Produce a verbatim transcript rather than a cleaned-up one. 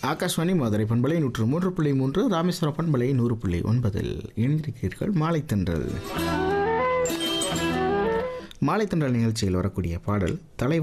ஆகாஷ்வாணி மதுரை பண்பலை நூற்று மூன்று புள்ளி மூன்று, ராமேஸ்வரம் பண்பலை நூறு புள்ளி ஒன்பதில் இணைந்திருக்கிறீர்கள். மாலைத்தன்றல் மாலைத்தன்றல் நிகழ்ச்சியில் வரக்கூடிய பாடல் தலை